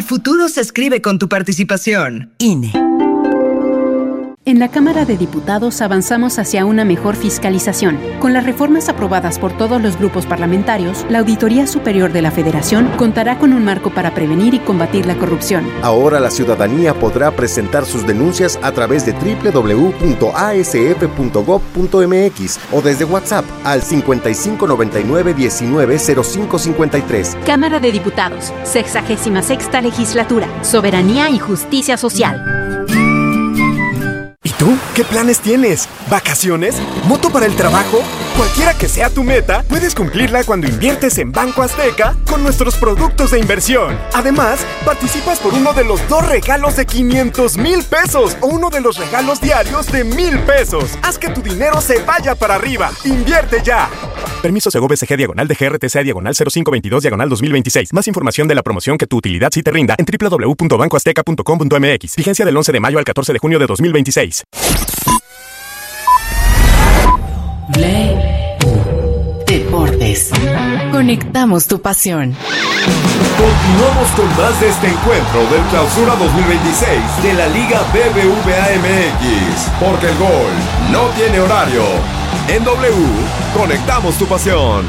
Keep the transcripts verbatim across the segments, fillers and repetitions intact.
futuro se escribe con tu participación. I N E. En la Cámara de Diputados avanzamos hacia una mejor fiscalización. Con las reformas aprobadas por todos los grupos parlamentarios, la Auditoría Superior de la Federación contará con un marco para prevenir y combatir la corrupción. Ahora la ciudadanía podrá presentar sus denuncias a través de doble u doble u doble u punto a s f punto gob punto m x o desde WhatsApp al cincuenta y cinco noventa y nueve diecinueve cero cinco cincuenta y tres. Cámara de Diputados, sexagésima sexta legislatura, soberanía y justicia social. ¿Y tú? ¿Qué planes tienes? ¿Vacaciones? ¿Moto para el trabajo? Cualquiera que sea tu meta, puedes cumplirla cuando inviertes en Banco Azteca con nuestros productos de inversión. Además, participas por uno de los dos regalos de quinientos mil pesos o uno de los regalos diarios de mil pesos. Haz que tu dinero se vaya para arriba. ¡Invierte ya! Permiso Segov S G diagonal de G R T C diagonal cero cinco veintidós diagonal dos mil veintiséis. Más información de la promoción que tu utilidad sí te rinda en doble u doble u doble u punto banco azteca punto com punto m x. Vigencia del once de mayo al catorce de junio de dos mil veintiséis. Play Deportes. Conectamos tu pasión. Continuamos con más de este encuentro del Clausura dos mil veintiséis de la Liga B B V A M X. Porque el gol no tiene horario. En W, conectamos tu pasión.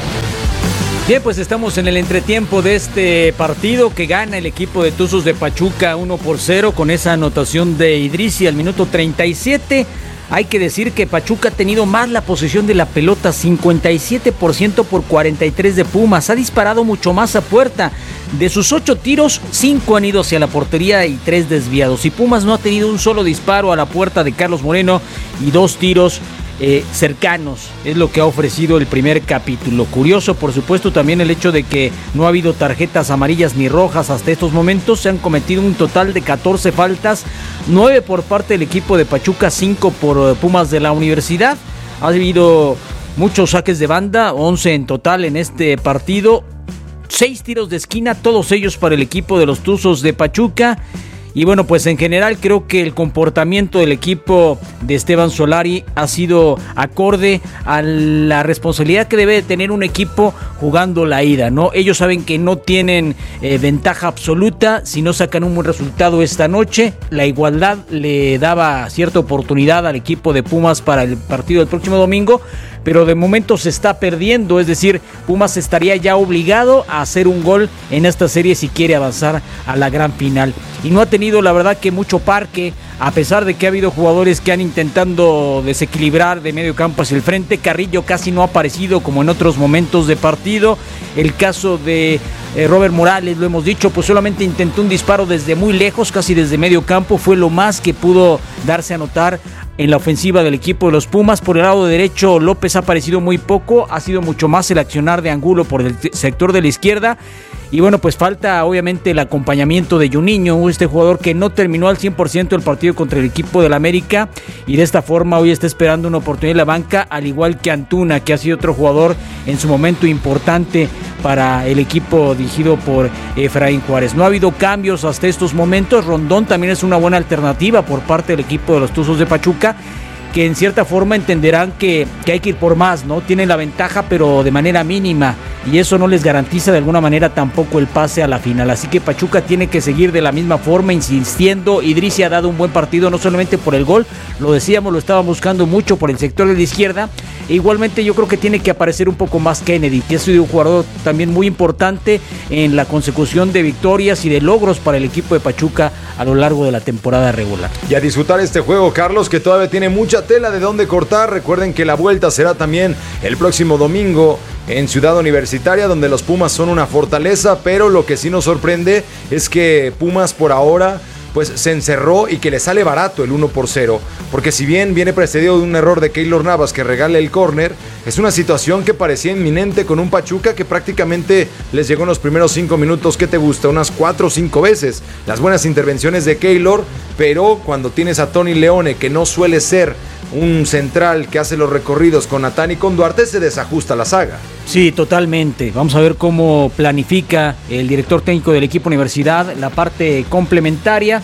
Bien, pues estamos en el entretiempo de este partido que gana el equipo de Tuzos de Pachuca uno por cero con esa anotación de Idrissi al minuto treinta y siete. Hay que decir que Pachuca ha tenido más la posesión de la pelota, cincuenta y siete por ciento por cuarenta y tres de Pumas. Ha disparado mucho más a puerta. De sus ocho tiros, cinco han ido hacia la portería y tres desviados. Y Pumas no ha tenido un solo disparo a la puerta de Carlos Moreno y dos tiros Eh, cercanos, es lo que ha ofrecido el primer capítulo. Curioso, por supuesto, también el hecho de que no ha habido tarjetas amarillas ni rojas hasta estos momentos. Se han cometido un total de catorce faltas, nueve por parte del equipo de Pachuca, cinco por Pumas de la Universidad. Ha habido muchos saques de banda, once en total en este partido, seis tiros de esquina, todos ellos para el equipo de los Tuzos de Pachuca. Y bueno, pues en general creo que el comportamiento del equipo de Esteban Solari ha sido acorde a la responsabilidad que debe de tener un equipo jugando la ida, ¿no? Ellos saben que no tienen eh, ventaja absoluta si no sacan un buen resultado esta noche. La igualdad le daba cierta oportunidad al equipo de Pumas para el partido del próximo domingo, pero de momento se está perdiendo, es decir, Pumas estaría ya obligado a hacer un gol en esta serie si quiere avanzar a la gran final. Y no ha tenido la verdad que mucho parque, a pesar de que ha habido jugadores que han intentado desequilibrar de medio campo hacia el frente. Carrillo casi no ha aparecido como en otros momentos de partido. El caso de eh, Robert Morales, lo hemos dicho, pues solamente intentó un disparo desde muy lejos, casi desde medio campo, fue lo más que pudo darse a notar en la ofensiva del equipo de los Pumas. Por el lado derecho, López ha aparecido muy poco, ha sido mucho más el accionar de Angulo por el sector de la izquierda. Y bueno, pues falta obviamente el acompañamiento de Juninho, este jugador que no terminó al cien por ciento el partido contra el equipo del América y de esta forma hoy está esperando una oportunidad en la banca, al igual que Antuna, que ha sido otro jugador en su momento importante para el equipo dirigido por Efraín Juárez. No ha habido cambios hasta estos momentos. Rondón también es una buena alternativa por parte del equipo de los Tuzos de Pachuca, que en cierta forma entenderán que, que hay que ir por más, ¿no? Tienen la ventaja, pero de manera mínima, y eso no les garantiza de alguna manera tampoco el pase a la final. Así que Pachuca tiene que seguir de la misma forma, insistiendo. Idrissi ha dado un buen partido, no solamente por el gol, lo decíamos, lo estaban buscando mucho por el sector de la izquierda. E igualmente yo creo que tiene que aparecer un poco más Kennedy, que ha sido un jugador también muy importante en la consecución de victorias y de logros para el equipo de Pachuca a lo largo de la temporada regular. Y a disfrutar este juego, Carlos, que todavía tiene mucha tela de dónde cortar. Recuerden que la vuelta será también el próximo domingo en Ciudad Universitaria, donde los Pumas son una fortaleza, pero lo que sí nos sorprende es que Pumas por ahora pues se encerró y que le sale barato el uno por cero, porque si bien viene precedido de un error de Keylor Navas que regala el córner, es una situación que parecía inminente con un Pachuca que prácticamente les llegó en los primeros cinco minutos. ¿Qué te gusta? Unas cuatro o cinco veces las buenas intervenciones de Keylor, pero cuando tienes a Tony Leone, que no suele ser un central que hace los recorridos con Natán y con Duarte, se desajusta la saga. Sí, totalmente. Vamos a ver cómo planifica el director técnico del equipo Universidad la parte complementaria.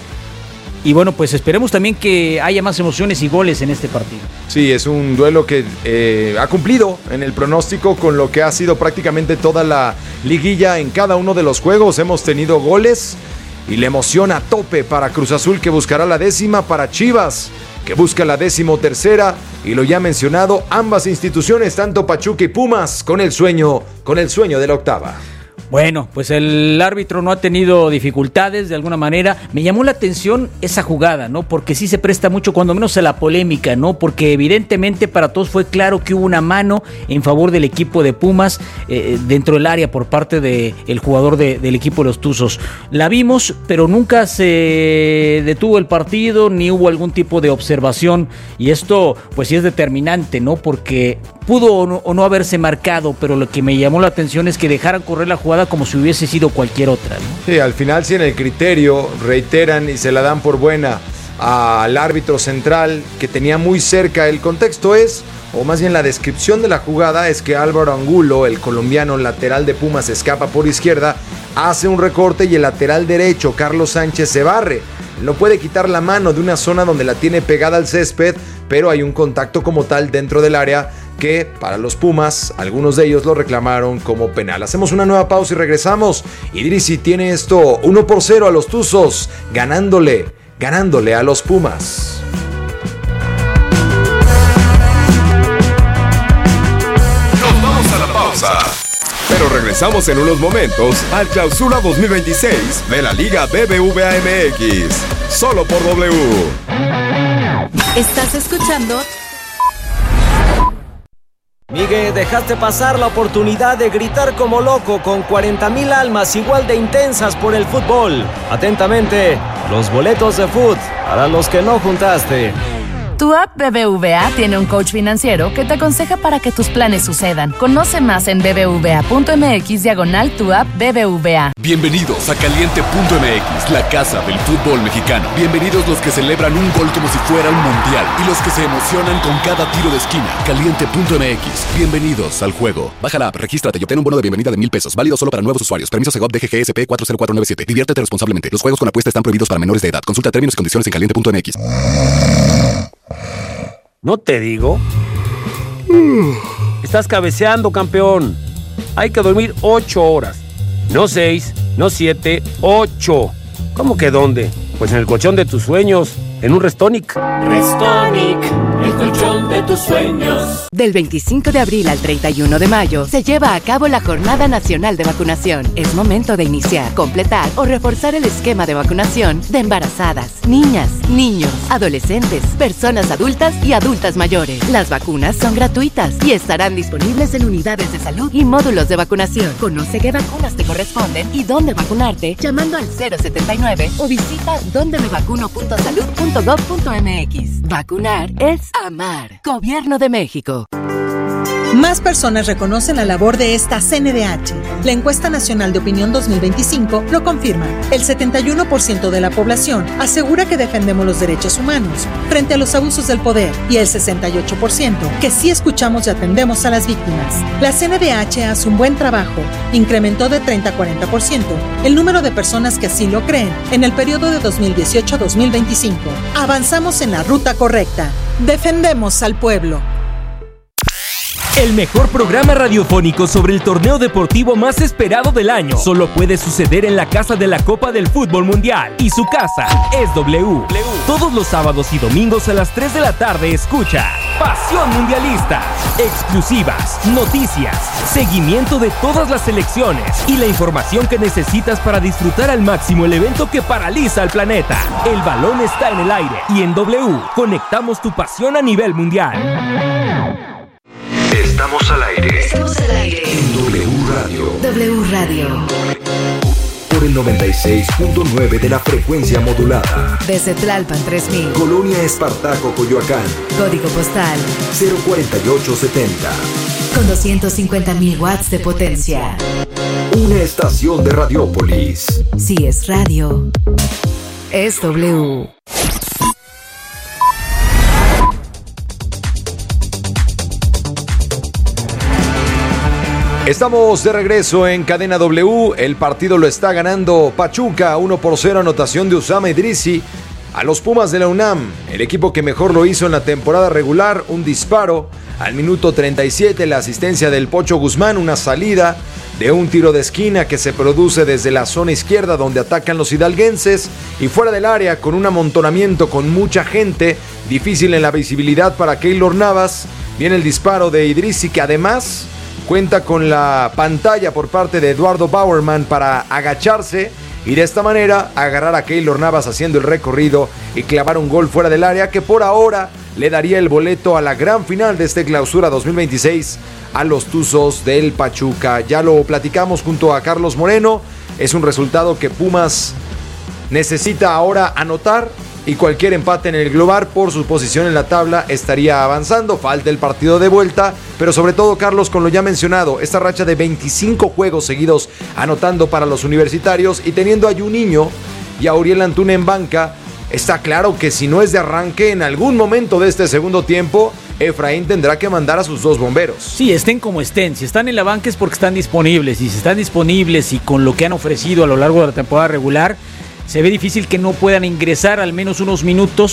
Y bueno, pues esperemos también que haya más emociones y goles en este partido. Sí, es un duelo que eh, ha cumplido en el pronóstico con lo que ha sido prácticamente toda la liguilla en cada uno de los juegos. Hemos tenido goles y la emoción a tope para Cruz Azul, que buscará la décima, para Chivas, que busca la décimo tercera, y lo ya mencionado, ambas instituciones, tanto Pachuca y Pumas, con el sueño, con el sueño de la octava. Bueno, pues el árbitro no ha tenido dificultades de alguna manera. Me llamó la atención esa jugada, ¿no? Porque sí se presta mucho, cuando menos a la polémica, ¿no? Porque evidentemente para todos fue claro que hubo una mano en favor del equipo de Pumas eh, dentro del área por parte del de jugador de, del equipo de los Tuzos. La vimos, pero nunca se detuvo el partido, ni hubo algún tipo de observación. Y esto, pues sí es determinante, ¿no? Porque pudo o no, o no haberse marcado, pero lo que me llamó la atención es que dejaran correr la jugada como si hubiese sido cualquier otra, ¿no? Sí, al final sí en el criterio reiteran y se la dan por buena al árbitro central, que tenía muy cerca. El contexto es, o más bien la descripción de la jugada, es que Álvaro Angulo, el colombiano lateral de Pumas, escapa por izquierda, hace un recorte y el lateral derecho, Carlos Sánchez, se barre. No puede quitar la mano de una zona donde la tiene pegada al césped, pero hay un contacto como tal dentro del área que para los Pumas, algunos de ellos lo reclamaron como penal. Hacemos una nueva pausa y regresamos. Idrisi tiene esto uno por cero a los Tuzos, ganándole, ganándole a los Pumas. Nos vamos a la pausa, pero regresamos en unos momentos al Clausura dos mil veintiséis de la Liga B B V A M X, solo por W. Estás escuchando. Miguel, dejaste pasar la oportunidad de gritar como loco con cuarenta mil almas igual de intensas por el fútbol. Atentamente, los boletos de fútbol para los que no juntaste. Tu app B B V A tiene un coach financiero que te aconseja para que tus planes sucedan. Conoce más en bbva.mx diagonal tu app B B V A. Bienvenidos a Caliente punto M X, la casa del fútbol mexicano. Bienvenidos los que celebran un gol como si fuera un mundial y los que se emocionan con cada tiro de esquina. Caliente punto M X, bienvenidos al juego. Baja la app, regístrate y obtén un bono de bienvenida de mil pesos, válido solo para nuevos usuarios. Permiso Segov D G G S P cuatro cero cuatro nueve siete. Diviértete responsablemente. Los juegos con apuesta están prohibidos para menores de edad. Consulta términos y condiciones en caliente punto M X. ¿No te digo? Estás cabeceando, campeón. Hay que dormir ocho horas. No seis, no siete, ocho. ¿Cómo que dónde? Pues en el colchón de tus sueños, en un Restonic. Restonic, el colchón de tus sueños. Del veinticinco de abril al treinta y uno de mayo se lleva a cabo la Jornada Nacional de Vacunación. Es momento de iniciar, completar o reforzar el esquema de vacunación de embarazadas, niñas, niños, adolescentes, personas adultas y adultas mayores. Las vacunas son gratuitas y estarán disponibles en unidades de salud y módulos de vacunación. Conoce qué vacunas te corresponden y dónde vacunarte llamando al cero setenta y nueve o visita donde me vacuno punto salud punto gov punto m x. Vacunar es amar. Gobierno de México. Más personas reconocen la labor de esta C N D H. La encuesta nacional de opinión dos mil veinticinco lo confirma. El setenta y uno por ciento de la población asegura que defendemos los derechos humanos frente a los abusos del poder y el sesenta y ocho por ciento que sí escuchamos y atendemos a las víctimas. La C N D H hace un buen trabajo. Incrementó de treinta a cuarenta por ciento el número de personas que así lo creen en el periodo de dos mil dieciocho a dos mil veinticinco. Avanzamos en la ruta correcta. Defendemos al pueblo. El mejor programa radiofónico sobre el torneo deportivo más esperado del año solo puede suceder en la casa de la Copa del Fútbol Mundial. Y su casa es W. Todos los sábados y domingos a las tres de la tarde escucha Pasión Mundialista. Exclusivas, noticias, seguimiento de todas las selecciones y la información que necesitas para disfrutar al máximo el evento que paraliza al planeta. El balón está en el aire y en W conectamos tu pasión a nivel mundial. Estamos al aire. Estamos al aire. En W Radio. W Radio. Por el noventa y seis punto nueve de la frecuencia modulada. Desde Tlalpan tres mil. Colonia Espartaco, Coyoacán. Código postal cero cuarenta y ocho setenta. Con doscientos cincuenta mil watts de potencia. Una estación de Radiópolis. Si es radio, es W. Estamos de regreso en Cadena W. El partido lo está ganando Pachuca, uno por cero, anotación de Usama Idrisi. a los Pumas de la UNAM, el equipo que mejor lo hizo en la temporada regular. Un disparo al minuto treinta y siete, la asistencia del Pocho Guzmán, una salida de un tiro de esquina que se produce desde la zona izquierda donde atacan los hidalguenses, y fuera del área con un amontonamiento con mucha gente, difícil en la visibilidad para Keylor Navas. Viene el disparo de Idrissi, que además cuenta con la pantalla por parte de Eduardo Bauerman para agacharse y de esta manera agarrar a Keylor Navas haciendo el recorrido y clavar un gol fuera del área que por ahora le daría el boleto a la gran final de este Clausura dos mil veintiséis a los Tuzos del Pachuca. Ya lo platicamos junto a Carlos Moreno, es un resultado que Pumas necesita ahora anotar, y cualquier empate en el global por su posición en la tabla estaría avanzando. Falta el partido de vuelta, pero sobre todo, Carlos, con lo ya mencionado, esta racha de veinticinco juegos seguidos anotando para los universitarios y teniendo a Juninho y a Uriel Antuna en banca, está claro que si no es de arranque, en algún momento de este segundo tiempo Efraín tendrá que mandar a sus dos bomberos. Sí, estén como estén, si están en la banca es porque están disponibles, y si están disponibles y con lo que han ofrecido a lo largo de la temporada regular, se ve difícil que no puedan ingresar al menos unos minutos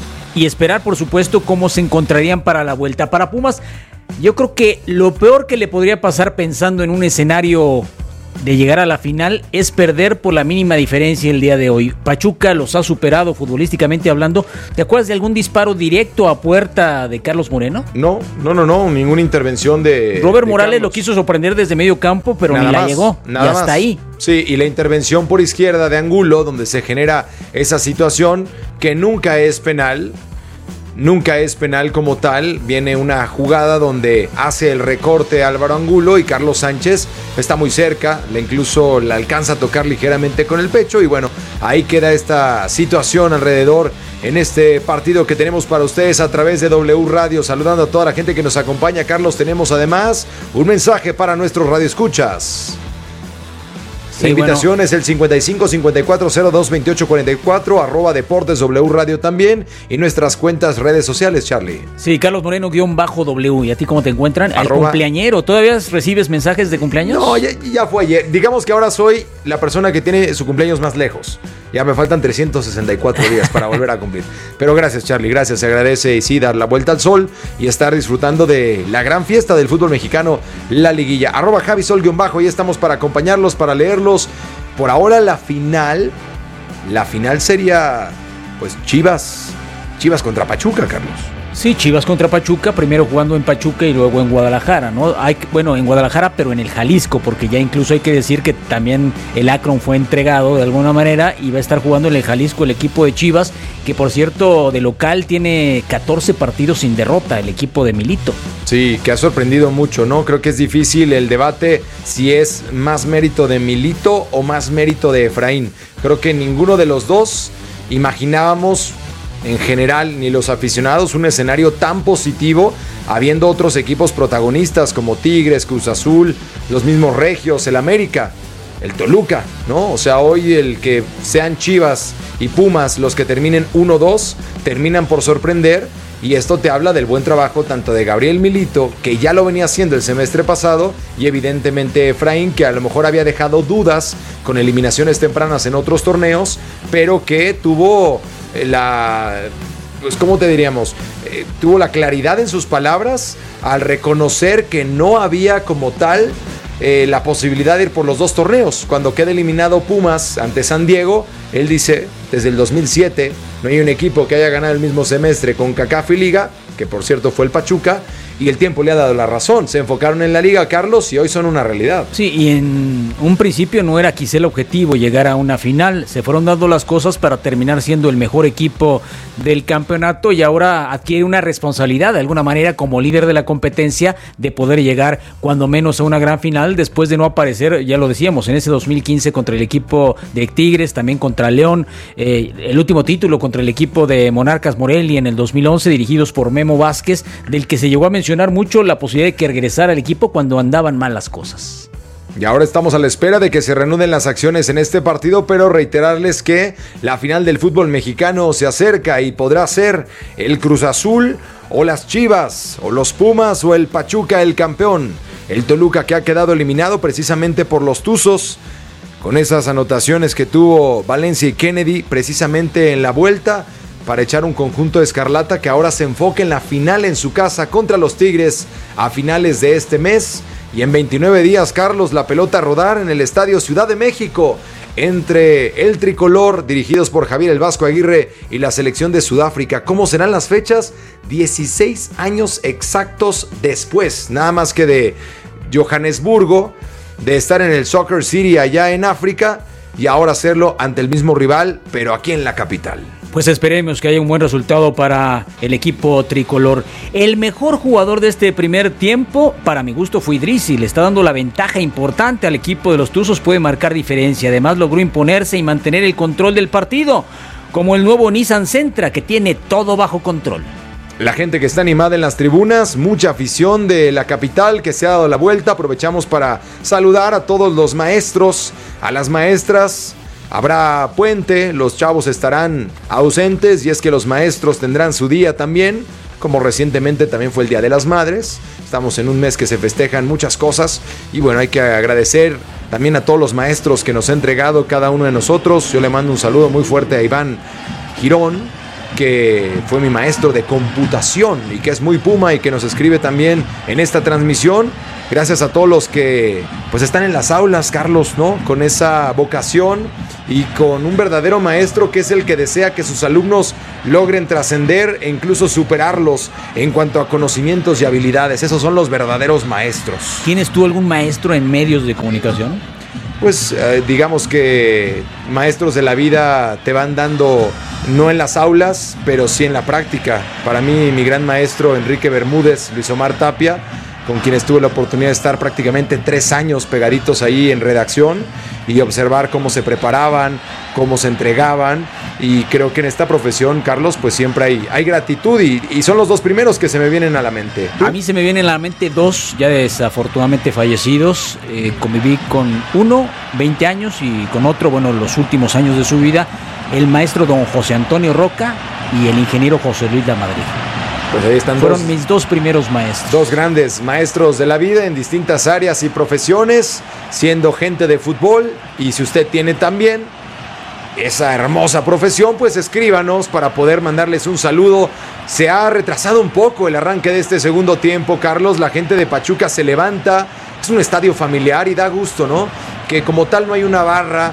y esperar, por supuesto, cómo se encontrarían para la vuelta. Para Pumas, yo creo que lo peor que le podría pasar pensando en un escenario de llegar a la final es perder por la mínima diferencia el día de hoy. Pachuca los ha superado futbolísticamente hablando. ¿Te acuerdas de algún disparo directo a puerta de Carlos Moreno? No, no, no, no, ninguna intervención de Robert de Morales Carlos. Lo quiso sorprender desde medio campo, pero Nada ni la más, llegó, nada y hasta más. ahí. Sí, y la intervención por izquierda de Angulo, donde se genera esa situación que nunca es penal. Nunca es penal como tal. Viene una jugada donde hace el recorte Álvaro Angulo y Carlos Sánchez está muy cerca, le incluso la alcanza a tocar ligeramente con el pecho, y bueno, ahí queda esta situación alrededor en este partido que tenemos para ustedes a través de W Radio. Saludando a toda la gente que nos acompaña, Carlos, tenemos además un mensaje para nuestros radioescuchas. Sí, la invitación bueno. es el cincuenta y cinco cincuenta y cuatro cero dos veintiocho cuarenta y cuatro, arroba Deportes W Radio también, y nuestras cuentas redes sociales, Charlie. Sí, Carlos Moreno guión bajo W. ¿Y a ti cómo te encuentran? Al Arroba... cumpleañero. ¿Todavía recibes mensajes de cumpleaños? No, ya, ya fue ayer. Digamos que ahora soy la persona que tiene su cumpleaños más lejos. Ya me faltan trescientos sesenta y cuatro días para volver a cumplir. Pero gracias, Charlie, gracias. Se agradece, y sí, dar la vuelta al sol y estar disfrutando de la gran fiesta del fútbol mexicano, la liguilla. Arroba Javi Sol guión bajo, y estamos para acompañarlos, para leerlos. Por ahora la final, la final sería pues Chivas, Chivas contra Pachuca, Carlos. Sí, Chivas contra Pachuca, primero jugando en Pachuca y luego en Guadalajara, ¿no? Hay, bueno, en Guadalajara, pero en el Jalisco, porque ya incluso hay que decir que también el Akron fue entregado de alguna manera y va a estar jugando en el Jalisco el equipo de Chivas, que por cierto de local tiene catorce partidos sin derrota, el equipo de Milito. Sí, que ha sorprendido mucho, ¿no? Creo que es difícil el debate si es más mérito de Milito o más mérito de Efraín. Creo que ninguno de los dos imaginábamos, en general, ni los aficionados, un escenario tan positivo, habiendo otros equipos protagonistas como Tigres, Cruz Azul, los mismos Regios, el América, el Toluca, ¿no? O sea, hoy el que sean Chivas y Pumas los que terminen uno dos, terminan por sorprender, y esto te habla del buen trabajo tanto de Gabriel Milito, que ya lo venía haciendo el semestre pasado, y evidentemente Efraín, que a lo mejor había dejado dudas con eliminaciones tempranas en otros torneos, pero que tuvo la, pues cómo te diríamos, eh, tuvo la claridad en sus palabras al reconocer que no había como tal eh, la posibilidad de ir por los dos torneos. Cuando queda eliminado Pumas ante San Diego, él dice, desde el dos mil siete no hay un equipo que haya ganado el mismo semestre con CONCACAF y Liga, que por cierto fue el Pachuca, y el tiempo le ha dado la razón. Se enfocaron en la Liga, Carlos, y hoy son una realidad. Sí, y en un principio no era quizá el objetivo llegar a una final. Se fueron dando las cosas para terminar siendo el mejor equipo del campeonato, y ahora adquiere una responsabilidad de alguna manera como líder de la competencia de poder llegar cuando menos a una gran final, después de no aparecer, ya lo decíamos, en ese dos mil quince contra el equipo de Tigres, también contra León, eh, el último título contra el equipo de Monarcas Morelia en el dos mil once, dirigidos por Memo Vázquez, del que se llegó a mencionar mucho la posibilidad de que regresara al equipo cuando andaban mal las cosas. Y ahora estamos a la espera de que se reanuden las acciones en este partido, pero reiterarles que la final del fútbol mexicano se acerca y podrá ser el Cruz Azul o las Chivas o los Pumas o el Pachuca el campeón. El Toluca, que ha quedado eliminado precisamente por los Tuzos, con esas anotaciones que tuvo Valencia y Kennedy precisamente en la vuelta para echar un conjunto escarlata que ahora se enfoca en la final en su casa contra los Tigres a finales de este mes. Y en veintinueve días, Carlos, la pelota a rodar en el Estadio Ciudad de México entre el tricolor, dirigidos por Javier El Vasco Aguirre, y la selección de Sudáfrica. ¿Cómo serán las fechas? dieciséis años exactos después, nada más que de Johannesburgo, de estar en el Soccer City allá en África, y ahora hacerlo ante el mismo rival, pero aquí en la capital. Pues esperemos que haya un buen resultado para el equipo tricolor. El mejor jugador de este primer tiempo, para mi gusto, fue Idrissi. Le está dando la ventaja importante al equipo de los Tuzos, puede marcar diferencia. Además logró imponerse y mantener el control del partido, como el nuevo Nissan Sentra, que tiene todo bajo control. La gente que está animada en las tribunas, mucha afición de la capital que se ha dado la vuelta. Aprovechamos para saludar a todos los maestros, a las maestras. Habrá puente, los chavos estarán ausentes y es que los maestros tendrán su día también, como recientemente también fue el Día de las Madres. Estamos en un mes que se festejan muchas cosas y bueno, hay que agradecer también a todos los maestros que nos ha entregado cada uno de nosotros. Yo le mando un saludo muy fuerte a Iván Girón, que fue mi maestro de computación y que es muy Puma y que nos escribe también en esta transmisión. Gracias a todos los que pues están en las aulas, Carlos, ¿no? Con esa vocación y con un verdadero maestro que es el que desea que sus alumnos logren trascender e incluso superarlos en cuanto a conocimientos y habilidades. Esos son los verdaderos maestros. ¿Tienes tú algún maestro en medios de comunicación? Pues eh, digamos que maestros de la vida te van dando, no en las aulas, pero sí en la práctica. Para mí, mi gran maestro Enrique Bermúdez, Luis Omar Tapia, con quienes tuve la oportunidad de estar prácticamente tres años pegaditos ahí en redacción y observar cómo se preparaban, cómo se entregaban, y creo que en esta profesión, Carlos, pues siempre hay, hay gratitud y, y son los dos primeros que se me vienen a la mente. ¿Tú? A mí se me vienen a la mente dos ya desafortunadamente fallecidos. Eh, conviví con uno, veinte años, y con otro, bueno, los últimos años de su vida, el maestro don José Antonio Roca y el ingeniero José Luis Lamadrid. Pues ahí están Fueron dos, mis dos primeros maestros. Dos grandes maestros de la vida en distintas áreas y profesiones, siendo gente de fútbol. Y si usted tiene también esa hermosa profesión, pues escríbanos para poder mandarles un saludo. Se ha retrasado un poco el arranque de este segundo tiempo, Carlos. La gente de Pachuca se levanta. Es un estadio familiar y da gusto, ¿no? Que como tal no hay una barra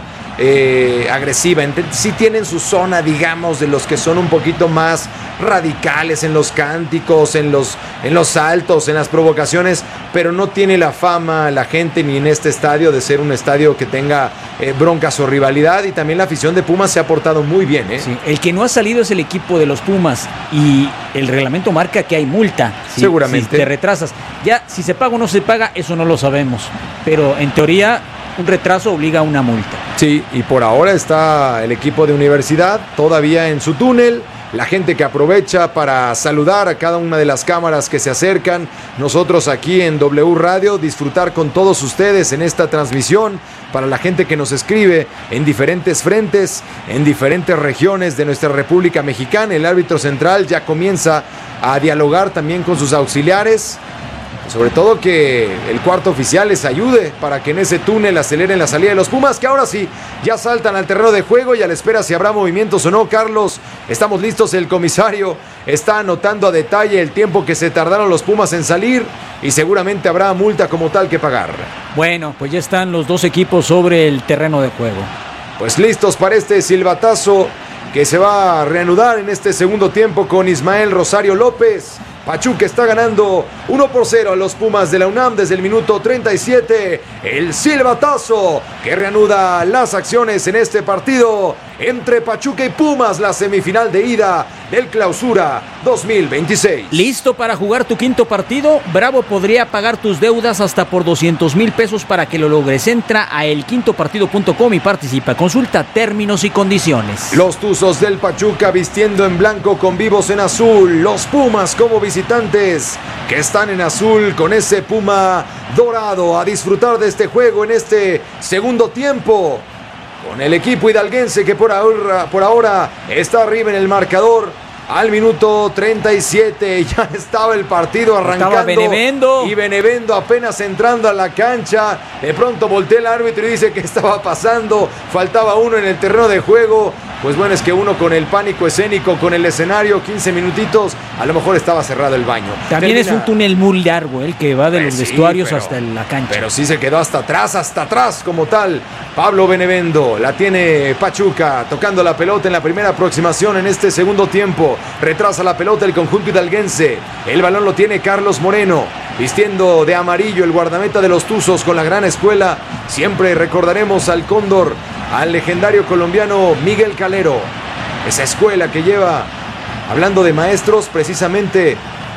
eh, agresiva. Sí tienen su zona, digamos, de los que son un poquito más radicales en los cánticos, en los, en los saltos, en las provocaciones, pero no tiene la fama la gente ni en este estadio de ser un estadio que tenga eh, broncas o rivalidad. Y también la afición de Pumas se ha portado muy bien, ¿eh? Sí, el que no ha salido es el equipo de los Pumas y el reglamento marca que hay multa. Si, Seguramente. Si te retrasas. Ya, si se paga o no se paga, eso no lo sabemos, pero en teoría un retraso obliga a una multa. Sí, y por ahora está el equipo de Universidad todavía en su túnel. La gente que aprovecha para saludar a cada una de las cámaras que se acercan. Nosotros aquí en W Radio, disfrutar con todos ustedes en esta transmisión. Para la gente que nos escribe en diferentes frentes, en diferentes regiones de nuestra República Mexicana. El árbitro central ya comienza a dialogar también con sus auxiliares. Sobre todo que el cuarto oficial les ayude para que en ese túnel aceleren la salida de los Pumas, que ahora sí ya saltan al terreno de juego y a la espera si habrá movimientos o no. Carlos, estamos listos, el comisario está anotando a detalle el tiempo que se tardaron los Pumas en salir y seguramente habrá multa como tal que pagar. Bueno, pues ya están los dos equipos sobre el terreno de juego. Pues listos para este silbatazo que se va a reanudar en este segundo tiempo con Ismael Rosario López. Pachuca está ganando uno por cero a los Pumas de la UNAM desde el minuto treinta y siete. El silbatazo que reanuda las acciones en este partido entre Pachuca y Pumas, la semifinal de ida del Clausura dos mil veintiséis. ¿Listo para jugar tu quinto partido? Bravo podría pagar tus deudas hasta por doscientos mil pesos para que lo logres. Entra a el quinto partido punto com y participa. Consulta términos y condiciones. Los Tuzos del Pachuca vistiendo en blanco con vivos en azul. Los Pumas como visitantes que están en azul con ese puma dorado. A disfrutar de este juego en este segundo tiempo con el equipo hidalguense que por ahora, por ahora está arriba en el marcador Al minuto treinta y siete ya estaba el partido arrancando. Estaba Benevendo. Y Benevendo apenas entrando a la cancha. De pronto voltea el árbitro y dice que estaba pasando. Faltaba uno en el terreno de juego. Pues bueno, es que uno con el pánico escénico, con el escenario, quince minutitos, a lo mejor estaba cerrado el baño. También Termina... es un túnel muy largo, el que va de los eh, sí, vestuarios pero, hasta la cancha. Pero sí se quedó hasta atrás, hasta atrás como tal. Pablo Benevendo, la tiene Pachuca, tocando la pelota en la primera aproximación en este segundo tiempo. Retrasa la pelota el conjunto hidalguense. El balón lo tiene Carlos Moreno, vistiendo de amarillo el guardameta de los Tuzos con la gran escuela. Siempre recordaremos al Cóndor, al legendario colombiano Miguel Calero. Esa escuela que lleva, hablando de maestros, precisamente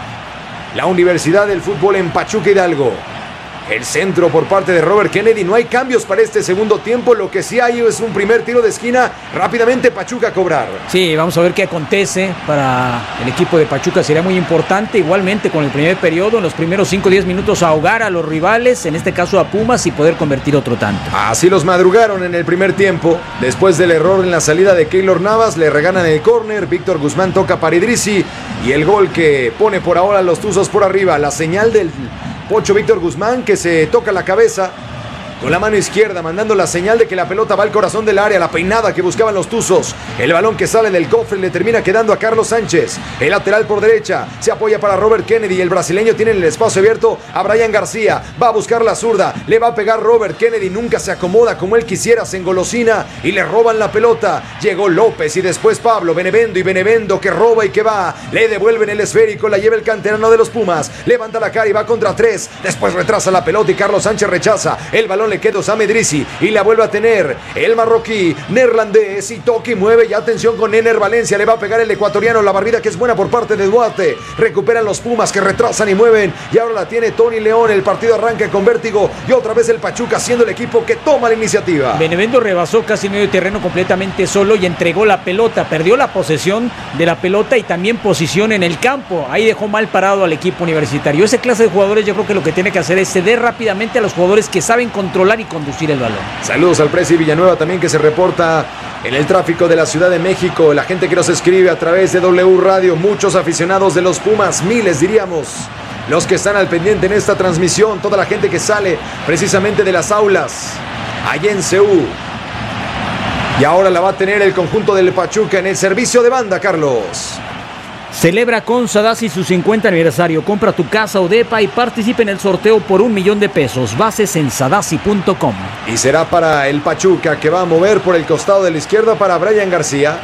la Universidad del Fútbol en Pachuca Hidalgo. El centro por parte de Robert Kennedy. No hay cambios para este segundo tiempo. Lo que sí hay es un primer tiro de esquina. Rápidamente Pachuca a cobrar. Sí, vamos a ver qué acontece para el equipo de Pachuca. Sería muy importante, igualmente con el primer periodo, en los primeros cinco o diez minutos, ahogar a los rivales, en este caso a Pumas, y poder convertir otro tanto. Así los madrugaron en el primer tiempo. Después del error en la salida de Keylor Navas, le regalan el córner. Víctor Guzmán toca para Idrissi. Y el gol que pone por ahora a los Tuzos por arriba. La señal del Pocho Víctor Guzmán, que se toca la cabeza con la mano izquierda, mandando la señal de que la pelota va al corazón del área, la peinada que buscaban los Tuzos. El balón que sale del cofre le termina quedando a Carlos Sánchez. El lateral por derecha se apoya para Robert Kennedy. El brasileño tiene el espacio abierto a Brian García. Va a buscar la zurda, le va a pegar Robert Kennedy. Nunca se acomoda como él quisiera, se engolosina y le roban la pelota. Llegó López y después Pablo Benevendo, y Benevendo que roba y que va. Le devuelven el esférico, la lleva el canterano de los Pumas. Levanta la cara y va contra tres. Después retrasa la pelota y Carlos Sánchez rechaza. El balón le queda a Osama Idrissi y la vuelve a tener el marroquí neerlandés, y toque y mueve. Y atención con Ener Valencia, le va a pegar el ecuatoriano. La barrida que es buena por parte de Duarte. Recuperan los Pumas que retrasan y mueven, y ahora la tiene Tony León. El partido arranca con vértigo y otra vez el Pachuca siendo el equipo que toma la iniciativa. Benevendo rebasó casi medio terreno completamente solo y entregó la pelota, perdió la posesión de la pelota y también posición en el campo. Ahí dejó mal parado al equipo universitario. Ese clase de jugadores, yo creo que lo que tiene que hacer es ceder rápidamente a los jugadores que saben controlar y conducir el balón. Saludos al Presi Villanueva también, que se reporta en el tráfico de la Ciudad de México. La gente que nos escribe a través de W Radio, muchos aficionados de los Pumas, miles diríamos, los que están al pendiente en esta transmisión. Toda la gente que sale precisamente de las aulas allá en C U. Y ahora la va a tener el conjunto del Pachuca en el servicio de banda, Carlos. Celebra con Sadasi su cincuenta aniversario. Compra tu casa o depa y participa en el sorteo por un millón de pesos. Bases en sadasi punto com. Y será para el Pachuca, que va a mover por el costado de la izquierda para Brian García.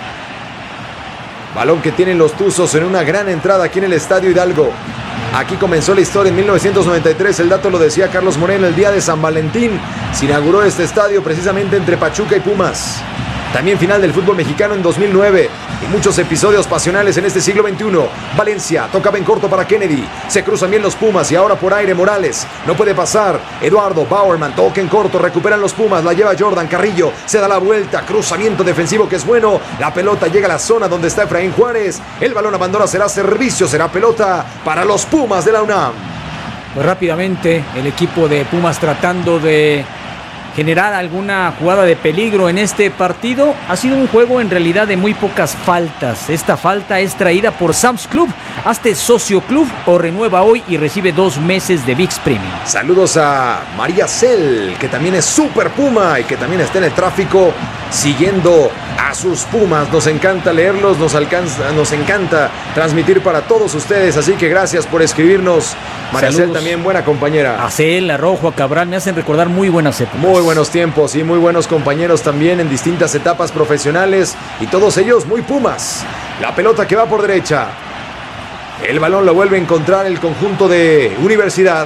Balón que tienen los Tuzos en una gran entrada aquí en el Estadio Hidalgo. Aquí comenzó la historia en mil novecientos noventa y tres. El dato lo decía Carlos Moreno, el día de San Valentín. Se inauguró este estadio precisamente entre Pachuca y Pumas. También final del fútbol mexicano en dos mil nueve. Y muchos episodios pasionales en este siglo veintiuno. Valencia tocaba en corto para Kennedy. Se cruzan bien los Pumas y ahora por aire Morales. No puede pasar. Eduardo Bauerman toca en corto. Recuperan los Pumas. La lleva Jordan Carrillo. Se da la vuelta. Cruzamiento defensivo que es bueno. La pelota llega a la zona donde está Efraín Juárez. El balón abandona. Será servicio. Será pelota para los Pumas de la UNAM. Pues rápidamente el equipo de Pumas tratando de generar alguna jugada de peligro en este partido. Ha sido un juego en realidad de muy pocas faltas. Esta falta es traída por Sam's Club. Hazte socio club o renueva hoy y recibe dos meses de ViX Premium. Saludos a María Cel, que también es super Puma y que también está en el tráfico siguiendo a sus Pumas. Nos encanta leerlos, nos, alcanza, nos encanta transmitir para todos ustedes, así que gracias por escribirnos. María Cel también, buena compañera. A Cel, a Rojo, a Cabral, me hacen recordar muy buenas épocas. Muy buenos tiempos y muy buenos compañeros también en distintas etapas profesionales, y todos ellos muy Pumas. La pelota que va por derecha. El balón lo vuelve a encontrar el conjunto de Universidad.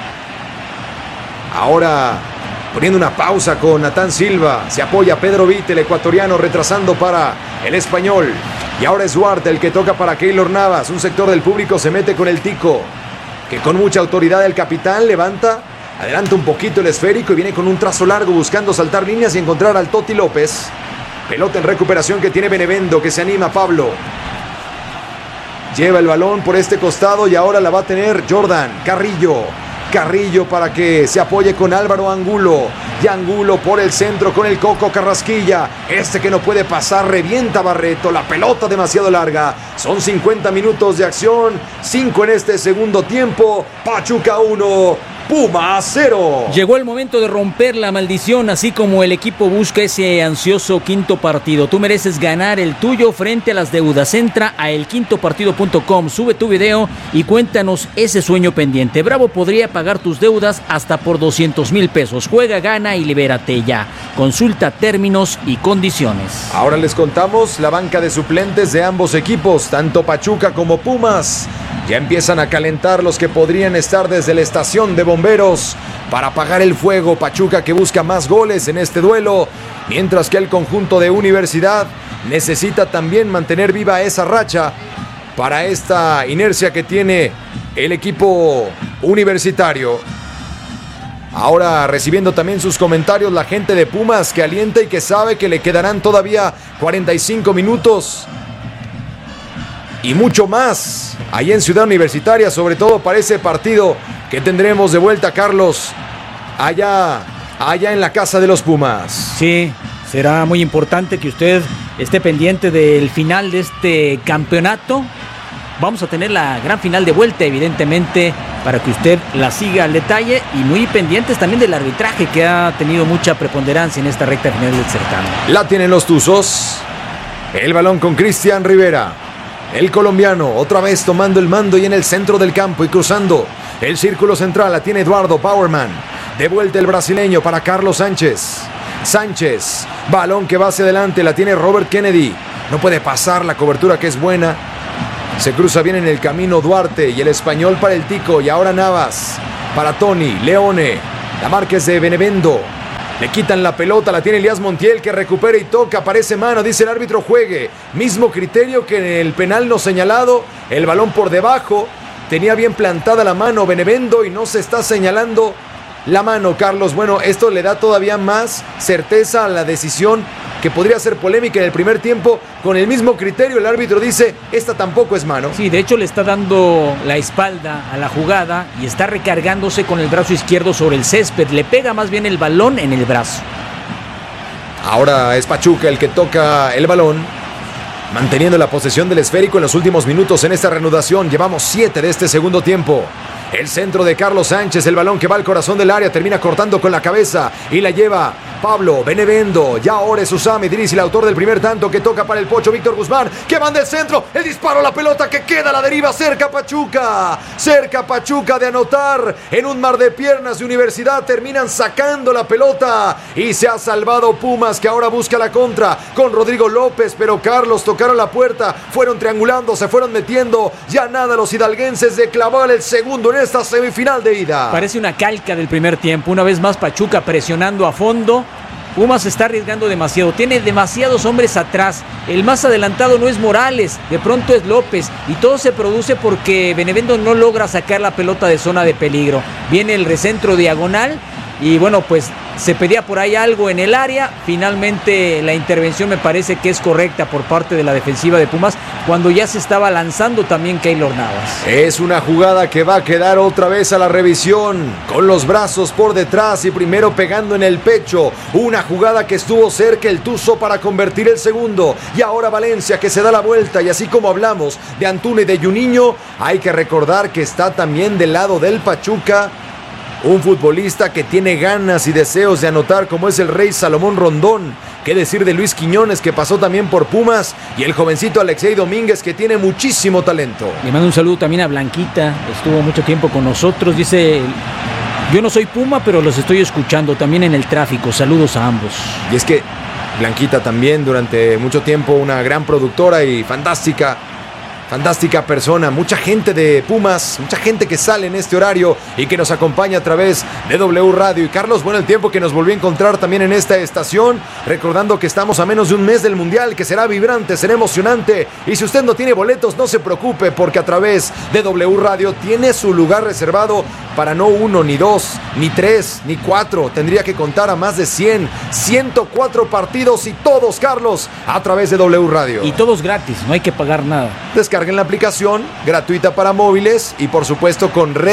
Ahora poniendo una pausa con Natán Silva. Se apoya Pedro Vite, el ecuatoriano, retrasando para el español. Y ahora es Duarte el que toca para Keylor Navas. Un sector del público se mete con el Tico, que con mucha autoridad el capitán levanta, adelanta un poquito el esférico y viene con un trazo largo buscando saltar líneas y encontrar al Toti López. Pelota en recuperación que tiene Benevendo, que se anima Pablo. Lleva el balón por este costado y ahora la va a tener Jordan Carrillo. Carrillo para que se apoye con Álvaro Angulo. Y Angulo por el centro con el Coco Carrasquilla. Este que no puede pasar, revienta Barreto. La pelota demasiado larga. Son cincuenta minutos de acción. cinco en este segundo tiempo. Pachuca uno. Puma cero. Llegó el momento de romper la maldición, así como el equipo busca ese ansioso quinto partido. Tú mereces ganar el tuyo frente a las deudas. Entra a el quinto partido punto com, sube tu video y cuéntanos ese sueño pendiente. Bravo podría pagar tus deudas hasta por doscientos mil pesos. Juega, gana y libérate ya. Consulta términos y condiciones. Ahora les contamos la banca de suplentes de ambos equipos, tanto Pachuca como Pumas. Ya empiezan a calentar los que podrían estar desde la estación de bomberos para apagar el fuego. Pachuca que busca más goles en este duelo, mientras que el conjunto de Universidad necesita también mantener viva esa racha para esta inercia que tiene el equipo universitario. Ahora recibiendo también sus comentarios la gente de Pumas, que alienta y que sabe que le quedarán todavía cuarenta y cinco minutos y mucho más ahí en Ciudad Universitaria, sobre todo para ese partido que tendremos de vuelta, Carlos, allá, allá en la casa de los Pumas. Sí, será muy importante que usted esté pendiente del final de este campeonato. Vamos a tener la gran final de vuelta, evidentemente, para que usted la siga al detalle, y muy pendientes también del arbitraje, que ha tenido mucha preponderancia en esta recta final del certamen. La tienen los Tuzos. El balón con Cristian Rivera. El colombiano otra vez tomando el mando y en el centro del campo y cruzando el círculo central. La tiene Eduardo Powerman. De vuelta el brasileño para Carlos Sánchez. Sánchez, balón que va hacia adelante. La tiene Robert Kennedy. No puede pasar, la cobertura que es buena. Se cruza bien en el camino Duarte y el español para el Tico. Y ahora Navas para Tony, Leone. La marca es de Benevendo. Le quitan la pelota, la tiene Elías Montiel, que recupera y toca, parece mano, dice el árbitro, juegue. Mismo criterio que en el penal no señalado, el balón por debajo, tenía bien plantada la mano Benevendo y no se está señalando la mano, Carlos. Bueno, esto le da todavía más certeza a la decisión, que podría ser polémica en el primer tiempo. Con el mismo criterio el árbitro dice, esta tampoco es mano. Sí, de hecho le está dando la espalda a la jugada y está recargándose con el brazo izquierdo sobre el césped. Le pega más bien el balón en el brazo. Ahora es Pachuca el que toca el balón, manteniendo la posesión del esférico en los últimos minutos en esta reanudación. Llevamos siete de este segundo tiempo. El centro de Carlos Sánchez, el balón que va al corazón del área, termina cortando con la cabeza y la lleva Pablo Benevendo. Ya ahora es Usame Idris, el autor del primer tanto, que toca para el Pocho Víctor Guzmán, que manda el centro, el disparo, la pelota que queda a la deriva, cerca Pachuca, cerca Pachuca de anotar. En un mar de piernas de Universidad terminan sacando la pelota y se ha salvado Pumas, que ahora busca la contra con Rodrigo López, pero Carlos tocaron la puerta, fueron triangulando, se fueron metiendo, ya nada los hidalguenses de clavar el segundo en esta semifinal de ida. Parece una calca del primer tiempo. Una vez más Pachuca presionando a fondo. Pumas se está arriesgando demasiado, tiene demasiados hombres atrás. El más adelantado no es Morales, de pronto es López, y todo se produce porque Benevendo no logra sacar la pelota de zona de peligro. Viene el recentro diagonal y bueno, pues se pedía por ahí algo en el área. Finalmente la intervención me parece que es correcta por parte de la defensiva de Pumas, cuando ya se estaba lanzando también Keylor Navas. Es una jugada que va a quedar otra vez a la revisión, con los brazos por detrás y primero pegando en el pecho. Una jugada que estuvo cerca el Tuzo para convertir el segundo. Y ahora Valencia, que se da la vuelta. Y así como hablamos de Antuna y de Juninho, hay que recordar que está también del lado del Pachuca un futbolista que tiene ganas y deseos de anotar, como es el Rey Salomón Rondón. Qué decir de Luis Quiñones, que pasó también por Pumas, y el jovencito Alexei Domínguez, que tiene muchísimo talento. Le mando un saludo también a Blanquita, estuvo mucho tiempo con nosotros. Dice, yo no soy Puma, pero los estoy escuchando también en el tráfico. Saludos a ambos. Y es que Blanquita también durante mucho tiempo una gran productora y fantástica Fantástica persona, mucha gente de Pumas, mucha gente que sale en este horario y que nos acompaña a través de W Radio. Y Carlos, bueno, el tiempo que nos volvió a encontrar también en esta estación, recordando que estamos a menos de un mes del Mundial, que será vibrante, será emocionante. Y si usted no tiene boletos, no se preocupe, porque a través de W Radio tiene su lugar reservado para no uno, ni dos, ni tres, ni cuatro. Tendría que contar a más de cien, ciento cuatro partidos y todos, Carlos, a través de W Radio. Y todos gratis, no hay que pagar nada. Descarguen la aplicación, gratuita para móviles y por supuesto con red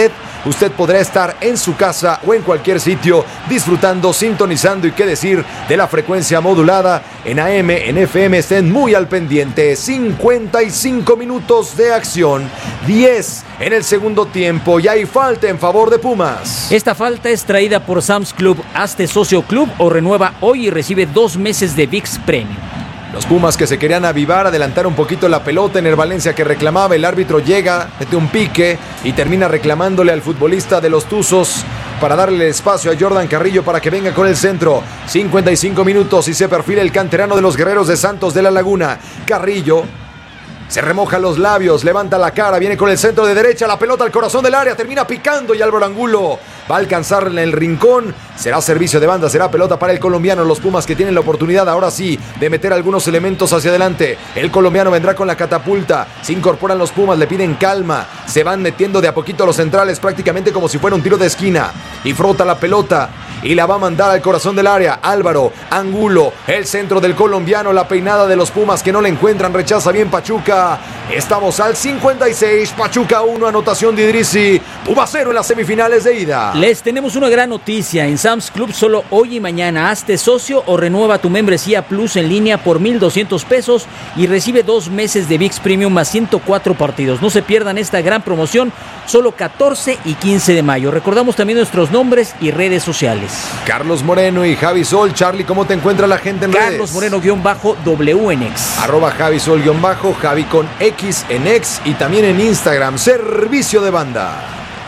usted podrá estar en su casa o en cualquier sitio disfrutando, sintonizando y qué decir de la frecuencia modulada en A M, en F M. Estén muy al pendiente. cincuenta y cinco minutos de acción, diez en el segundo tiempo y hay falta en favor de Pumas. Esta falta es traída por Sam's Club. Hazte socio club o renueva hoy y recibe dos meses de V I X Premium. Los Pumas que se querían avivar, adelantar un poquito la pelota en el Valencia que reclamaba, el árbitro llega, mete un pique y termina reclamándole al futbolista de los Tuzos para darle espacio a Jordan Carrillo para que venga con el centro. cincuenta y cinco minutos y se perfila el canterano de los Guerreros de Santos de la Laguna. Carrillo se remoja los labios, levanta la cara, viene con el centro de derecha, la pelota al corazón del área, termina picando y Álvaro Angulo va a alcanzar en el rincón. Será servicio de banda, será pelota para el colombiano. Los Pumas que tienen la oportunidad ahora sí de meter algunos elementos hacia adelante. El colombiano vendrá con la catapulta. Se incorporan los Pumas, le piden calma. Se van metiendo de a poquito los centrales, prácticamente como si fuera un tiro de esquina. Y frota la pelota y la va a mandar al corazón del área. Álvaro Angulo, el centro del colombiano, la peinada de los Pumas que no le encuentran, rechaza bien Pachuca. Estamos al cincuenta y seis, Pachuca uno, anotación de Idrissi. Pumas cero en las semifinales de ida. Les tenemos una gran noticia. En Sam's Club solo hoy y mañana hazte socio o renueva tu membresía Plus en línea por mil doscientos pesos y recibe dos meses de V I X Premium más ciento cuatro partidos. No se pierdan esta gran promoción, solo catorce y quince de mayo. Recordamos también nuestros nombres y redes sociales. Carlos Moreno y Javi Sol. Charlie, ¿cómo te encuentra la gente en Carlos redes? Carlos Moreno guión bajo W en X. Arroba Javi Sol guión bajo, Javi con X en X y también en Instagram. Servicio de banda.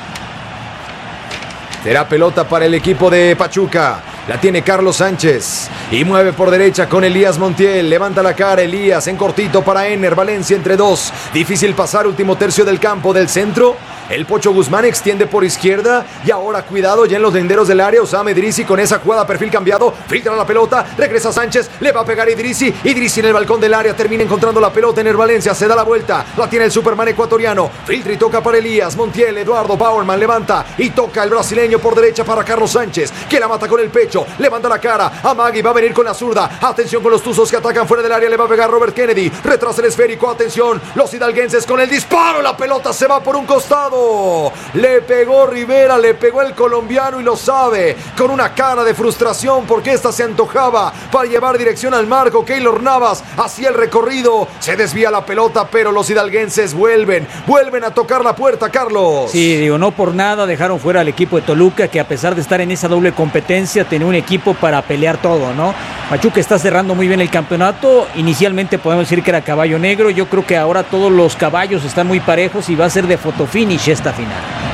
Será pelota para el equipo de Pachuca. La tiene Carlos Sánchez y mueve por derecha con Elías Montiel. Levanta la cara Elías en cortito para Ener Valencia entre dos. Difícil pasar, último tercio del campo del centro. El Pocho Guzmán extiende por izquierda y ahora cuidado ya en los linderos del área. Osama Idrissi con esa jugada, perfil cambiado, filtra la pelota, regresa Sánchez, le va a pegar Idrissi. Idrissi en el balcón del área, termina encontrando la pelota. Ener Valencia se da la vuelta, la tiene el Superman ecuatoriano, filtra y toca para Elías Montiel. Eduardo Bauerman levanta y toca el brasileño por derecha para Carlos Sánchez, que la mata con el pecho, levanta la cara a Magui, va a venir con la zurda. Atención con los Tuzos que atacan fuera del área, le va a pegar Robert Kennedy, retrasa el esférico, atención, los hidalguenses con el disparo, la pelota se va por un costado. Le pegó Rivera, le pegó el colombiano y lo sabe, con una cara de frustración porque esta se antojaba para llevar dirección al marco. Keylor Navas hacía el recorrido, se desvía la pelota, pero los hidalguenses vuelven, vuelven a tocar la puerta, Carlos. Sí, digo, no por nada dejaron fuera al equipo de Toluca, que a pesar de estar en esa doble competencia, tenía un equipo para pelear todo, ¿no? Pachuca está cerrando muy bien el campeonato. Inicialmente podemos decir que era caballo negro. Yo creo que ahora todos los caballos están muy parejos y va a ser de fotofinish esta final.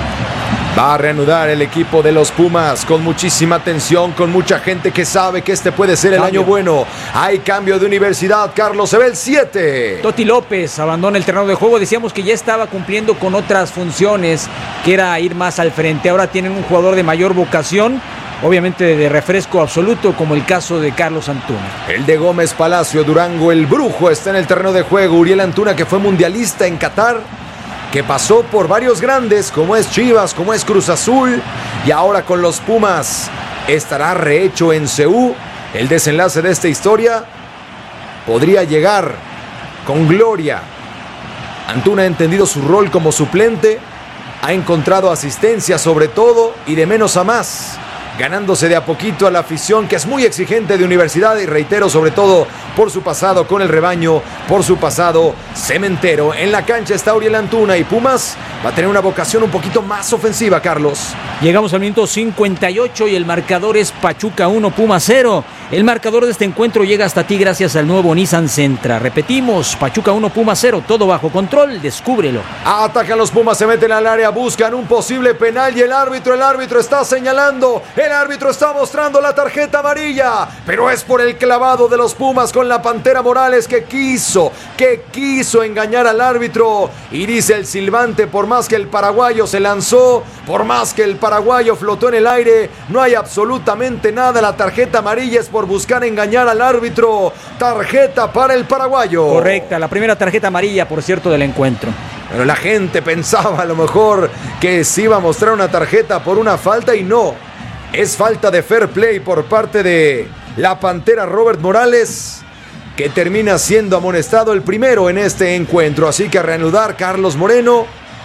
Va a reanudar el equipo de los Pumas con muchísima atención, con mucha gente que sabe que este puede ser el cambio. Año bueno. Hay cambio de universidad, Carlos, se ve el siete. Toti López abandona el terreno de juego. Decíamos que ya estaba cumpliendo con otras funciones, que era ir más al frente. Ahora tienen un jugador de mayor vocación, obviamente de refresco absoluto, como el caso de Carlos Antuna. El de Gómez Palacio, Durango, el brujo, está en el terreno de juego. Uriel Antuna, que fue mundialista en Qatar, que pasó por varios grandes, como es Chivas, como es Cruz Azul, y ahora con los Pumas estará rehecho en C U. El desenlace de esta historia podría llegar con gloria. Antuna ha entendido su rol como suplente, ha encontrado asistencia sobre todo y de menos a más, ganándose de a poquito a la afición que es muy exigente de Universidad, y reitero, sobre todo por su pasado con el rebaño, por su pasado cementero. En la cancha está Uriel Antuna y Pumas va a tener una vocación un poquito más ofensiva, Carlos. Llegamos al minuto cincuenta y ocho y el marcador es Pachuca uno, Pumas cero. El marcador de este encuentro llega hasta ti gracias al nuevo Nissan Sentra. Repetimos, Pachuca uno, Pumas cero, todo bajo control, descúbrelo. Atacan los Pumas, se meten al área, buscan un posible penal y el árbitro, el árbitro está señalando, el árbitro está mostrando la tarjeta amarilla, pero es por el clavado de los Pumas con la Pantera Morales, que quiso, que quiso engañar al árbitro, y dice el silbante, por más que el paraguayo se lanzó, por más que el paraguayo flotó en el aire, no hay absolutamente nada, la tarjeta amarilla es por buscar engañar al árbitro. Tarjeta para el paraguayo. Correcta, la primera tarjeta amarilla, por cierto, del encuentro. Pero la gente pensaba a lo mejor que se iba a mostrar una tarjeta por una falta, y no, es falta de fair play por parte de la Pantera Robert Morales, que termina siendo amonestado el primero en este encuentro. Así que a reanudar Carlos Moreno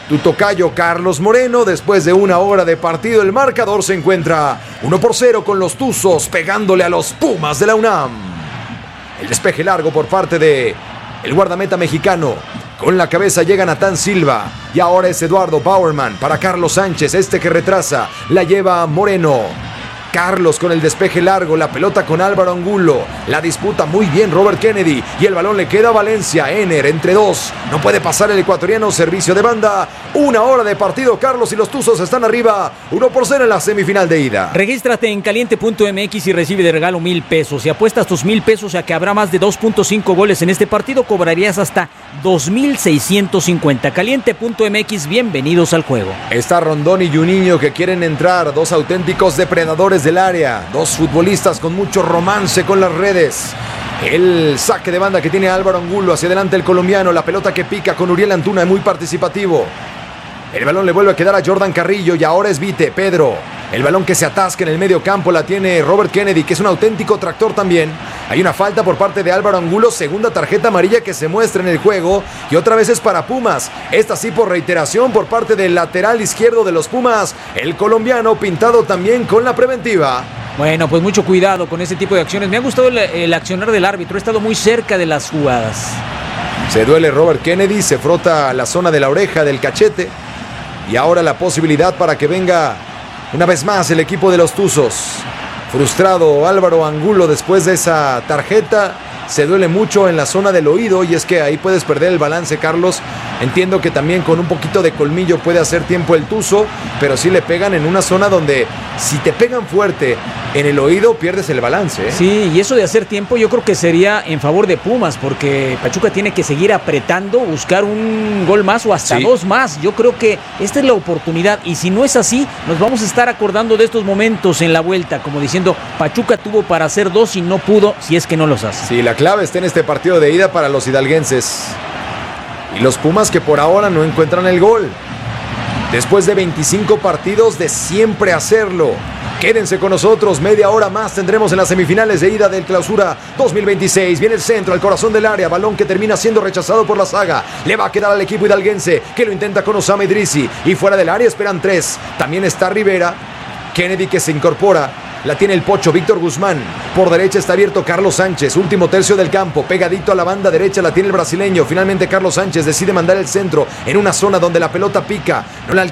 tu tocayo Carlos Moreno. Después de una hora de partido, el marcador se encuentra uno por cero con los Tuzos pegándole a los Pumas de la UNAM. El despeje largo por parte de el guardameta mexicano. Con la cabeza llega Natán Silva. Y ahora es Eduardo Bauerman para Carlos Sánchez. Este que retrasa. La lleva Moreno. Carlos con el despeje largo, la pelota con Álvaro Angulo, la disputa muy bien Robert Kennedy y el balón le queda a Valencia. Ener entre dos, no puede pasar el ecuatoriano, servicio de banda. Una hora de partido, Carlos, y los Tuzos están arriba uno por cero en la semifinal de ida. Regístrate en caliente punto m x y recibe de regalo mil pesos. Si apuestas tus mil pesos a que habrá más de dos punto cinco goles en este partido, cobrarías hasta dos mil seiscientos cincuenta. caliente punto m x, bienvenidos al juego. Está Rondón y Juninho que quieren entrar, dos auténticos depredadores del área, dos futbolistas con mucho romance con las redes. El saque de banda que tiene Álvaro Angulo, hacia adelante el colombiano, la pelota que pica con Uriel Antuna, muy participativo. El balón le vuelve a quedar a Jordan Carrillo y ahora es Vite, Pedro. El balón que se atasca en el medio campo la tiene Robert Kennedy, que es un auténtico tractor también. Hay una falta por parte de Álvaro Angulo, segunda tarjeta amarilla que se muestra en el juego y otra vez es para Pumas. Esta sí por reiteración por parte del lateral izquierdo de los Pumas, el colombiano, pintado también con la preventiva. Bueno, pues mucho cuidado con ese tipo de acciones. Me ha gustado el, el accionar del árbitro, he estado muy cerca de las jugadas. Se duele Robert Kennedy, se frota la zona de la oreja, del cachete. Y ahora la posibilidad para que venga una vez más el equipo de los Tuzos. Frustrado Álvaro Angulo después de esa tarjeta. Se duele mucho en la zona del oído y es que ahí puedes perder el balance, Carlos. Entiendo que también con un poquito de colmillo puede hacer tiempo el Tuzo, pero sí le pegan en una zona donde si te pegan fuerte en el oído pierdes el balance, ¿eh? Sí, y eso de hacer tiempo yo creo que sería en favor de Pumas, porque Pachuca tiene que seguir apretando, buscar un gol más o hasta sí. dos más. Yo creo que esta es la oportunidad y si no es así, nos vamos a estar acordando de estos momentos en la vuelta, como diciendo, Pachuca tuvo para hacer dos y no pudo, si es que no los hace. Sí, la clave está en este partido de ida para los hidalguenses. Y los Pumas que por ahora no encuentran el gol. Después de veinticinco partidos de siempre hacerlo. Quédense con nosotros, media hora más tendremos en las semifinales de ida del Clausura dos mil veintiséis. Viene el centro, al corazón del área, balón que termina siendo rechazado por la saga. Le va a quedar al equipo hidalguense, que lo intenta con Osama Idrisi. Y fuera del área esperan tres. También está Rivera. Kennedy que se incorpora. La tiene el Pocho, Víctor Guzmán. Por derecha está abierto Carlos Sánchez. Último tercio del campo. Pegadito a la banda derecha la tiene el brasileño. Finalmente Carlos Sánchez decide mandar el centro en una zona donde la pelota pica. No la